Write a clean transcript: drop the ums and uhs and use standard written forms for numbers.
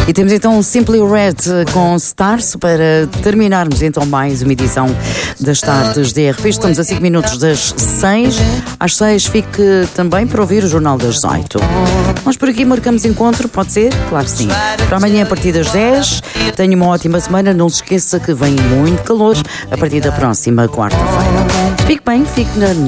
E temos então o Simply Red com Stars para terminarmos então mais uma edição das tardes de RP. Estamos a 5 minutos das 6. Às 6 fique também para ouvir o Jornal das 18. Nós por aqui marcamos encontro, pode ser? Claro que sim. Para amanhã a partir das 10. Tenha uma ótima semana. Não se esqueça que vem muito calor a partir da próxima quarta-feira. Fique bem, fique na